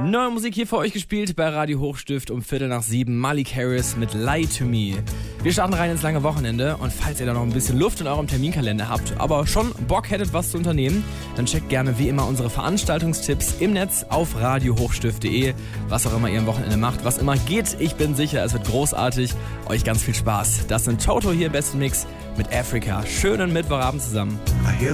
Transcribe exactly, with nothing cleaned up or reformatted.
Neue Musik hier für euch gespielt bei Radio Hochstift um Viertel nach sieben. Malik Harris mit Lie to Me. Wir starten rein ins lange Wochenende und falls ihr da noch ein bisschen Luft in eurem Terminkalender habt, aber schon Bock hättet, was zu unternehmen, dann checkt gerne wie immer unsere Veranstaltungstipps im Netz auf radio hochstift punkt de. Was auch immer ihr am Wochenende macht, was immer geht, ich bin sicher, es wird großartig. Euch ganz viel Spaß. Das sind Toto hier im besten Mix mit Africa. Schönen Mittwochabend zusammen.